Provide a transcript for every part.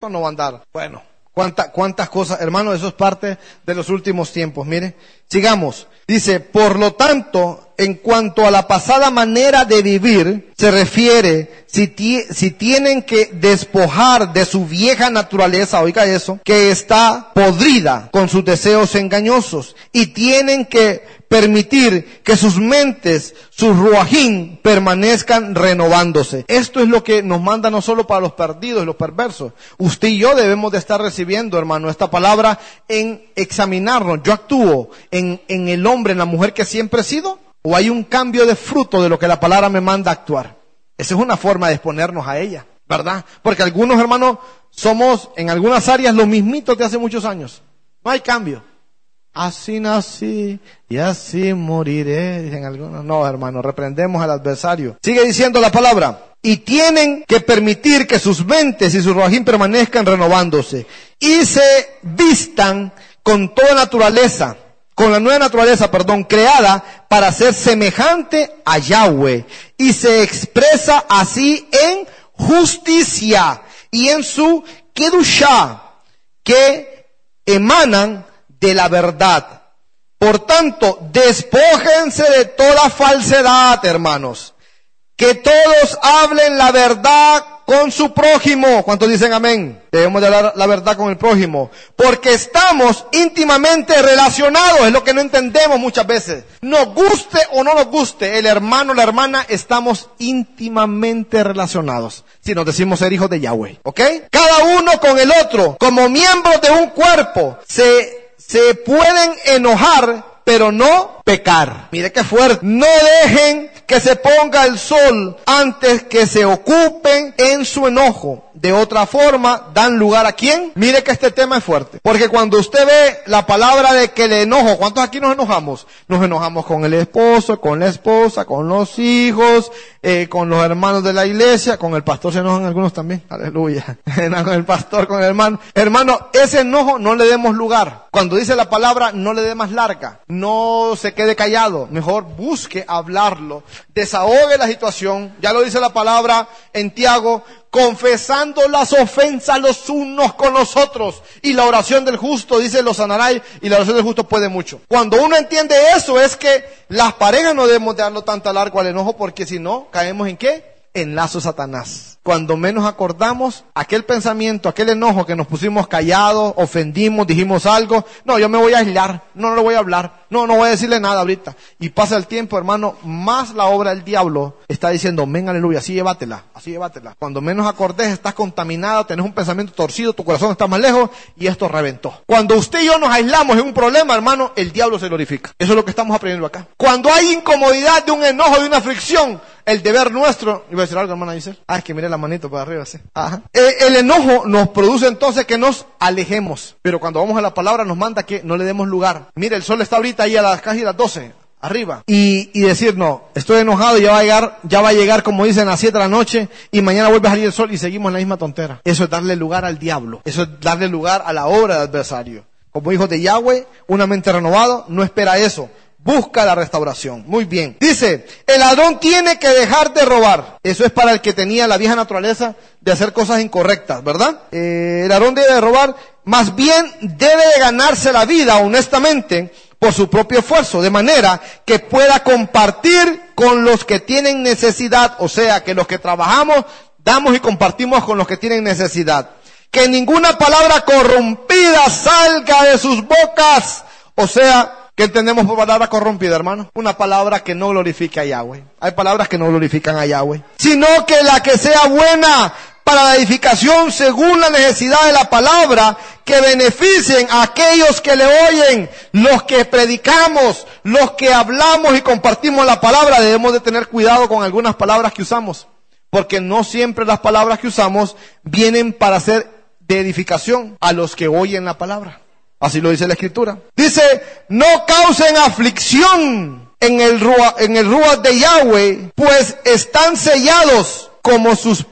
no va a andar. Bueno, cuántas cosas, hermano, eso es parte de los últimos tiempos. Mire, sigamos. Dice, por lo tanto, en cuanto a la pasada manera de vivir, se refiere, si tienen que despojar de su vieja naturaleza, oiga eso, que está podrida con sus deseos engañosos, y tienen que permitir que sus mentes, sus ruajín, permanezcan renovándose. Esto es lo que nos manda no solo para los perdidos y los perversos. Usted y yo debemos de estar recibiendo, hermano, esta palabra en examinarnos. ¿Yo actúo en el hombre, en la mujer que siempre he sido? ¿O hay un cambio de fruto de lo que la palabra me manda a actuar? Esa es una forma de exponernos a ella, ¿verdad? Porque algunos, hermanos, somos en algunas áreas los mismitos de hace muchos años. No hay cambio. Así nací y así moriré, dicen algunos. No, hermano, reprendemos al adversario. Sigue diciendo la palabra. Y tienen que permitir que sus mentes y sus rojín permanezcan renovándose. Y se vistan con toda naturaleza, con la nueva naturaleza, creada para ser semejante a Yahweh. Y se expresa así en justicia y en su kedushá, que emanan de la verdad. Por tanto, despójense de toda falsedad, hermanos. Que todos hablen la verdad con su prójimo. ¿Cuántos dicen amén? Debemos de hablar la verdad con el prójimo. Porque estamos íntimamente relacionados. Es lo que no entendemos muchas veces. Nos guste o no nos guste, el hermano, la hermana, estamos íntimamente relacionados. Si nos decimos ser hijos de Yahweh. ¿Ok? Cada uno con el otro, como miembros de un cuerpo, se pueden enojar, pero no pecar. Mire qué fuerte. No dejen que se ponga el sol antes que se ocupen en su enojo. De otra forma, dan lugar a ¿quién? Mire que este tema es fuerte. Porque cuando usted ve la palabra de que el enojo, ¿cuántos aquí nos enojamos? Nos enojamos con el esposo, con la esposa, con los hijos, con los hermanos de la iglesia, con el pastor se enojan algunos también. Aleluya. Con el pastor, con el hermano. Hermano, ese enojo no le demos lugar. Cuando dice la palabra, no le dé más larga. No se quede callado. Mejor busque hablarlo. Desahogue la situación. Ya lo dice la palabra en Tiago, confesando las ofensas los unos con los otros. Y la oración del justo, dice, lo sanará, y la oración del justo puede mucho. Cuando uno entiende eso, es que las parejas no debemos darlo tanto largo al enojo, porque si no, caemos ¿en qué? En lazo de Satanás. Cuando menos acordamos, aquel pensamiento, aquel enojo que nos pusimos callados, ofendimos, dijimos algo, no, yo me voy a aislar, no le voy a hablar, no voy a decirle nada ahorita. Y pasa el tiempo, hermano, más la obra del diablo está diciendo, ven, aleluya, así llévatela. Cuando menos acordes, estás contaminado, tenés un pensamiento torcido, tu corazón está más lejos, y esto reventó. Cuando usted y yo nos aislamos en un problema, hermano, el diablo se glorifica. Eso es lo que estamos aprendiendo acá. Cuando hay incomodidad de un enojo, de una fricción, el deber nuestro, iba a decir algo, hermana Giselle. Es que mire la manito para arriba, así. Ajá. El enojo nos produce entonces que nos alejemos. Pero cuando vamos a la palabra nos manda que no le demos lugar. Mire, el sol está ahorita ahí a las casi las 12, arriba. Y decir, no, estoy enojado y ya va a llegar como dicen a las 7 de la noche y mañana vuelve a salir el sol y seguimos en la misma tontera. Eso es darle lugar al diablo. Eso es darle lugar a la obra del adversario. Como hijos de Yahweh, una mente renovada no espera eso. Busca la restauración. Muy bien. Dice, el ladrón tiene que dejar de robar. Eso es para el que tenía la vieja naturaleza de hacer cosas incorrectas, ¿verdad? El ladrón debe de robar, más bien debe de ganarse la vida honestamente por su propio esfuerzo, de manera que pueda compartir con los que tienen necesidad. O sea, que los que trabajamos, damos y compartimos con los que tienen necesidad. Que ninguna palabra corrompida salga de sus bocas. O sea, ¿qué entendemos por palabra corrompida, hermano? Una palabra que no glorifique a Yahweh. Hay palabras que no glorifican a Yahweh. Sino que la que sea buena para la edificación según la necesidad de la palabra, que beneficien a aquellos que le oyen. Los que predicamos, los que hablamos y compartimos la palabra, debemos de tener cuidado con algunas palabras que usamos. Porque no siempre las palabras que usamos vienen para ser de edificación a los que oyen la palabra. Así lo dice la Escritura. Dice, no causen aflicción en el Ruach de Yahweh, pues están sellados como sus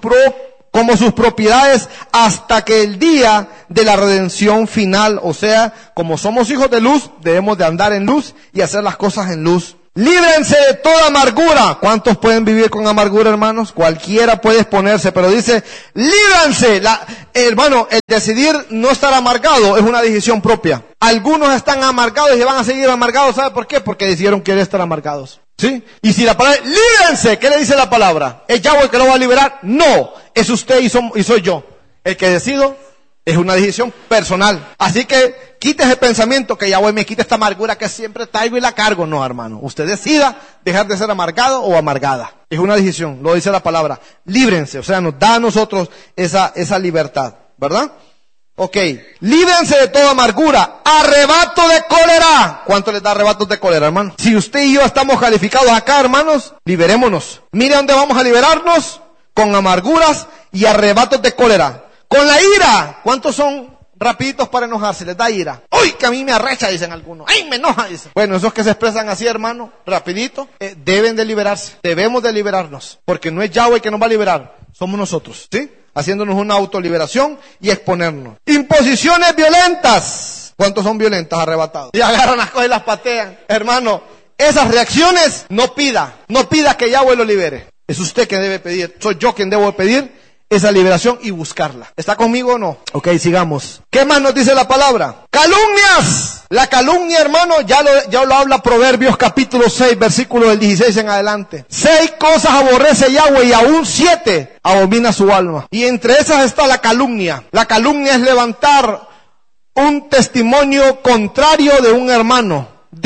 propiedades hasta que el día de la redención final. O sea, como somos hijos de luz, debemos de andar en luz y hacer las cosas en luz. líbrense de toda amargura. ¿Cuántos pueden vivir con amargura, hermanos? Cualquiera puede exponerse, pero dice, líbrense. Hermano, el decidir no estar amargado es una decisión propia. Algunos están amargados y van a seguir amargados. ¿Sabe por qué? Porque decidieron querer estar amargados. ¿Sí? Y si la palabra, líbrense, ¿qué le dice la palabra? ¿Es Yahweh el que lo va a liberar? No, es usted y soy yo. El que decido es una decisión personal. Así que quite ese pensamiento que Yahweh me quite esta amargura que siempre traigo y la cargo. No, hermano. Usted decida dejar de ser amargado o amargada. Es una decisión, lo dice la palabra. Líbrense, o sea, nos da a nosotros esa libertad, ¿verdad? Ok, líbrense de toda amargura, arrebato de cólera. ¿Cuánto les da arrebatos de cólera, hermano? Si usted y yo estamos calificados acá, hermanos, liberémonos. Mire dónde vamos a liberarnos, con amarguras y arrebatos de cólera. Con la ira, ¿cuántos son rapiditos para enojarse? Les da ira. ¡Uy, que a mí me arrecha!, dicen algunos. ¡Ay, me enoja!, dicen. Bueno, esos que se expresan así, hermano, rapidito, deben de liberarse. Debemos de liberarnos, porque no es Yahweh que nos va a liberar, somos nosotros, ¿sí? Haciéndonos una autoliberación y exponernos. Imposiciones violentas. ¿Cuántos son violentas, arrebatados? Y agarran las cosas y las patean. Hermano, esas reacciones no pida que Yahweh lo libere. Es usted quien debe pedir, soy yo quien debo pedir esa liberación y buscarla. ¿Está conmigo o no? Ok, sigamos. ¿Qué más nos dice la palabra? Calumnias. La calumnia, hermano, ya lo habla Proverbios capítulo 6, versículo del 16 en adelante. 6 cosas aborrece Yahweh y aún 7 abomina su alma. Y entre esas está la calumnia. La calumnia es levantar un testimonio contrario de un hermano,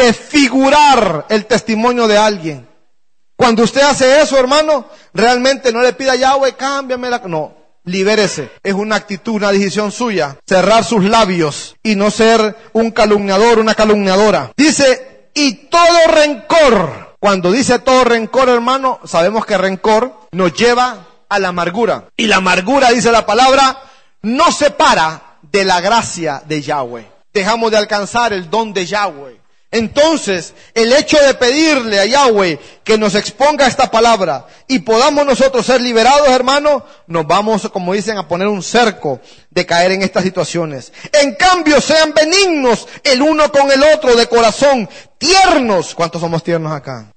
desfigurar el testimonio de alguien. Cuando usted hace eso, hermano, realmente no le pida a Yahweh, cámbiame la... No, libérese. Es una actitud, una decisión suya. Cerrar sus labios y no ser un calumniador, una calumniadora. Dice, y todo rencor. Cuando dice todo rencor, hermano, sabemos que rencor nos lleva a la amargura. Y la amargura, dice la palabra, no separa de la gracia de Yahweh. Dejamos de alcanzar el don de Yahweh. Entonces, el hecho de pedirle a Yahweh que nos exponga esta palabra y podamos nosotros ser liberados, hermano, nos vamos, como dicen, a poner un cerco de caer en estas situaciones. En cambio, sean benignos el uno con el otro, de corazón, tiernos. ¿Cuántos somos tiernos acá?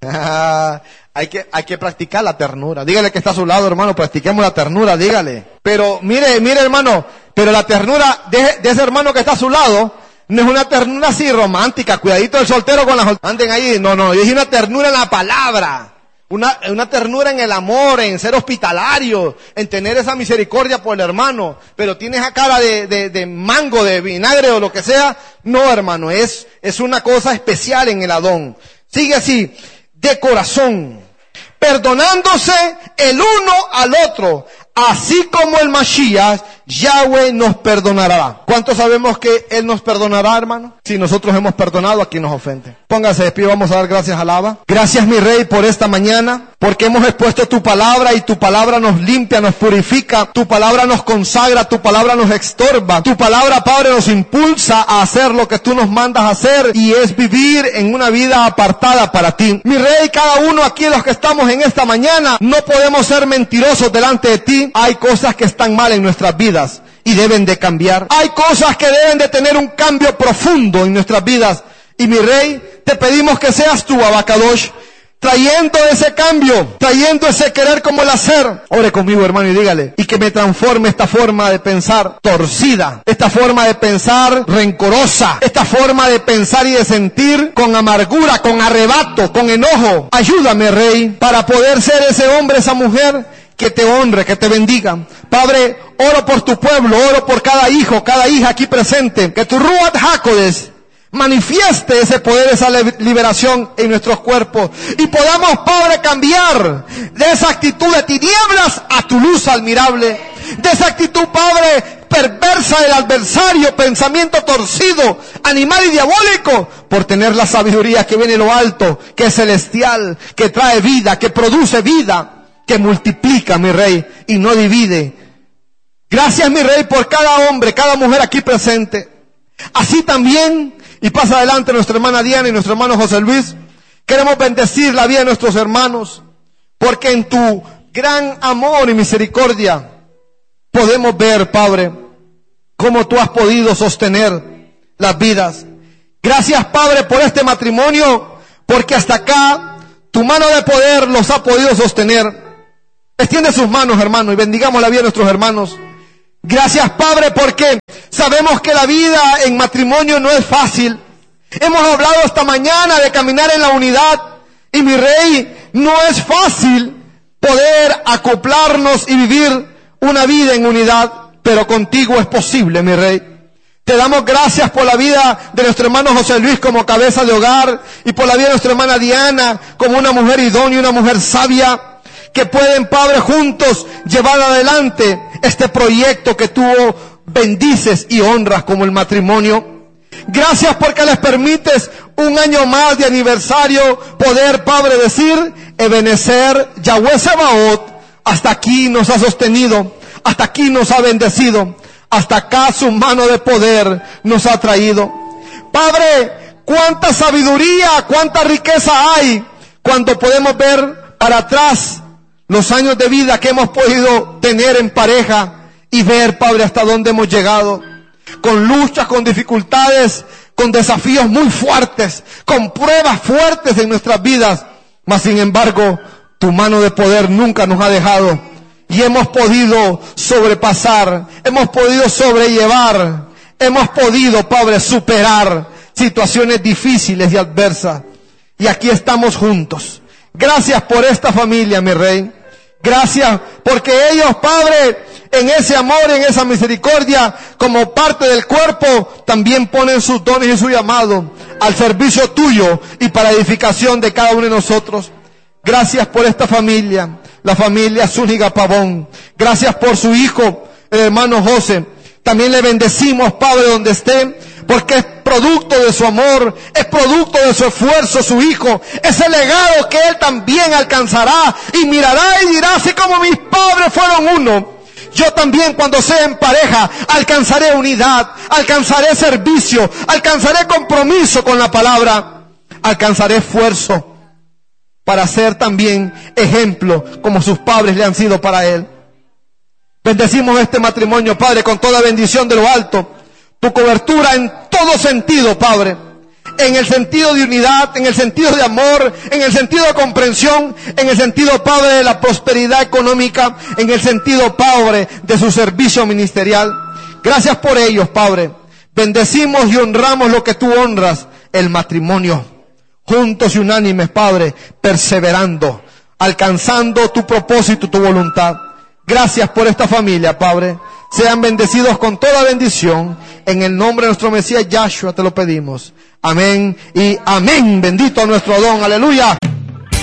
Hay que practicar la ternura. Dígale que está a su lado, hermano, practiquemos la ternura, dígale. Pero mire, hermano, pero la ternura de ese hermano que está a su lado no es una ternura así romántica, cuidadito del soltero con las... Anden ahí, no, es una ternura en la palabra, una ternura en el amor, en ser hospitalario, en tener esa misericordia por el hermano, pero tienes a cara de mango, de vinagre o lo que sea. No, hermano, es una cosa especial en el Adón. Sigue así, de corazón, perdonándose el uno al otro, así como el Mashiach, Yahweh nos perdonará. ¿Cuántos sabemos que Él nos perdonará, hermano? Si nosotros hemos perdonado a quien nos ofende. Póngase de pie, vamos a dar gracias al Abba. Gracias, mi Rey, por esta mañana, porque hemos expuesto tu palabra y tu palabra nos limpia, nos purifica, tu palabra nos consagra, tu palabra nos extorba, tu palabra, Padre, nos impulsa a hacer lo que tú nos mandas a hacer, y es vivir en una vida apartada para ti. Mi Rey, cada uno aquí de los que estamos en esta mañana, no podemos ser mentirosos delante de ti. Hay cosas que están mal en nuestras vidas y deben de cambiar. Hay cosas que deben de tener un cambio profundo en nuestras vidas. Y mi Rey, te pedimos que seas tú, Abacadosh, trayendo ese cambio, trayendo ese querer como el hacer. Ore conmigo, hermano, y dígale, y que me transforme esta forma de pensar torcida, esta forma de pensar rencorosa, esta forma de pensar y de sentir con amargura, con arrebato, con enojo. Ayúdame, Rey, para poder ser ese hombre, esa mujer que te honre, que te bendiga. Padre, oro por tu pueblo, oro por cada hijo, cada hija aquí presente, que tu Ruach HaKodesh manifieste ese poder, esa liberación en nuestros cuerpos, y podamos, Padre, cambiar de esa actitud de tinieblas a tu luz admirable, de esa actitud, Padre, perversa del adversario, pensamiento torcido, animal y diabólico, por tener la sabiduría que viene de lo alto, que es celestial, que trae vida, que produce vida, que multiplica, mi Rey, y no divide. Gracias, mi Rey, por cada hombre, cada mujer aquí presente. Así también, y pasa adelante nuestra hermana Diana y nuestro hermano José Luis, queremos bendecir la vida de nuestros hermanos, porque en tu gran amor y misericordia podemos ver, Padre, cómo tú has podido sostener las vidas. Gracias, Padre, por este matrimonio, porque hasta acá tu mano de poder los ha podido sostener. Extiende sus manos, hermano, y bendigamos la vida de nuestros hermanos. Gracias, Padre, porque sabemos que la vida en matrimonio no es fácil. Hemos hablado esta mañana de caminar en la unidad, y mi Rey, no es fácil poder acoplarnos y vivir una vida en unidad, pero contigo es posible, mi Rey. Te damos gracias por la vida de nuestro hermano José Luis como cabeza de hogar, y por la vida de nuestra hermana Diana como una mujer idónea, una mujer sabia, que pueden, Padre, juntos llevar adelante este proyecto que tú bendices y honras como el matrimonio. Gracias porque les permites un año más de aniversario poder, Padre, decir: Ebenezer, Yahweh Sebaot, hasta aquí nos ha sostenido, hasta aquí nos ha bendecido, hasta acá su mano de poder nos ha traído. Padre, cuánta sabiduría, cuánta riqueza hay cuando podemos ver para atrás los años de vida que hemos podido tener en pareja y ver, Padre, hasta dónde hemos llegado. Con luchas, con dificultades, con desafíos muy fuertes, con pruebas fuertes en nuestras vidas. Mas sin embargo, tu mano de poder nunca nos ha dejado. Y hemos podido sobrepasar, hemos podido sobrellevar, hemos podido, Padre, superar situaciones difíciles y adversas. Y aquí estamos juntos. Gracias por esta familia, mi Rey. Gracias porque ellos, Padre, en ese amor, en esa misericordia, como parte del cuerpo, también ponen sus dones y su llamado al servicio tuyo y para edificación de cada uno de nosotros. Gracias por esta familia, la familia Zúñiga Pavón. Gracias por su hijo, el hermano José. También le bendecimos, Padre, donde esté, porque es producto de su amor, es producto de su esfuerzo, su hijo, ese legado que él también alcanzará y mirará y dirá: así como mis padres fueron uno, yo también, cuando sea en pareja, alcanzaré unidad, alcanzaré servicio, alcanzaré compromiso con la palabra, alcanzaré esfuerzo para ser también ejemplo como sus padres le han sido para él. Bendecimos este matrimonio, Padre, con toda bendición de lo alto. Tu cobertura en todo sentido, Padre. En el sentido de unidad, en el sentido de amor, en el sentido de comprensión, en el sentido, Padre, de la prosperidad económica, en el sentido, Padre, de su servicio ministerial. Gracias por ellos, Padre. Bendecimos y honramos lo que tú honras, el matrimonio. Juntos y unánimes, Padre, perseverando, alcanzando tu propósito, tu voluntad. Gracias por esta familia, Padre. Sean bendecidos con toda bendición. En el nombre de nuestro Mesías Yahshua te lo pedimos. Amén y amén. Bendito nuestro don. Aleluya.